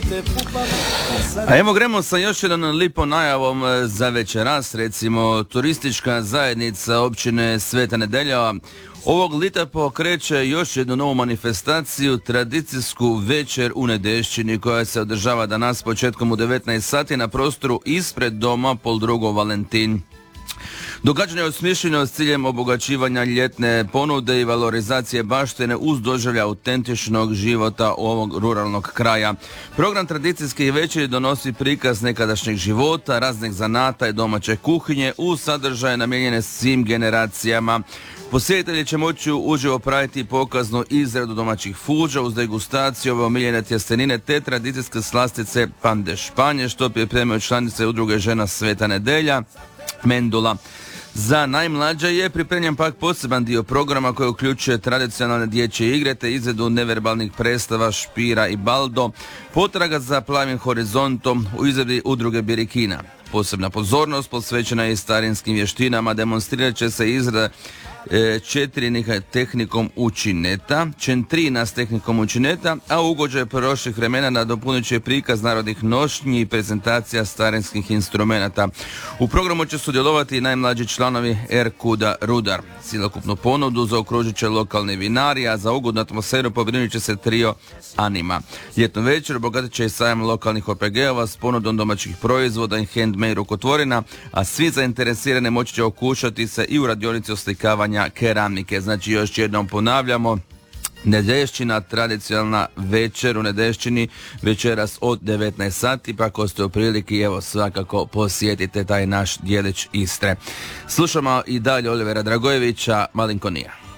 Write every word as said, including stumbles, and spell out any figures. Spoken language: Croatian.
A evo gremo sa još jednom lipom najavom za večeras, recimo turistička zajednica općine Sveta Nedelja ovog lita pokreće još jednu novu manifestaciju, tradicijsku večer u Nedešćini koja se održava danas početkom u devetnaest sati na prostoru ispred doma Pol drugo Valentin. Događanje je osmišljeno s ciljem obogaćivanja ljetne ponude i valorizacije baštine uz doživlja autentičnog života ovog ruralnog kraja. Program tradicijskih večeri donosi prikaz nekadašnjeg života, raznih zanata i domaće kuhinje uz sadržaje namijenjene svim generacijama. Posjetitelji će moći uživo pratiti pokaznu izradu domaćih fuđa uz degustaciju ove omiljene tjestenine te tradicijske slastice pande španje što pripremaju članice udruge žena Sveta Nedelja, Mendula. Za najmlađe je pripremljen pak poseban dio programa koji uključuje tradicionalne dječje igre te izvedu neverbalnih predstava Špira i Baldo, potraga za plavim horizontom u izradi udruge Birikina. Posebna pozornost posvećena je starinskim vještinama, demonstrirat će se izrada e, četrinih tehnikom učineta, čentrina s tehnikom učineta, a ugođaj prošlih vremena nadopunit će prikaz narodnih nošnji i prezentacija starinskih instrumenata. U programu će sudjelovati i najmlađi članovi Erkuda Rudar. Cjelokupnu ponudu zaokružit će lokalni vinari, a za ugodnu atmosferu pobrinut će se trio Anima. Ljetnu večer obogatit će i sajam lokalnih O P G-ova s ponudom domaćih proizvoda i handmade rukotvorina, a svi zainteresirani moći će okušati se i u radionici oslikavanja keramike. Znači još jednom ponavljamo, Nedešćina, tradicionalna večer u Nedešćini, večeras od devetnaest sati, pa ako ste u priliki, evo svakako posjetite taj naš dijelić Istre. Slušamo i dalje Olivera Dragojevića, Malinkonija.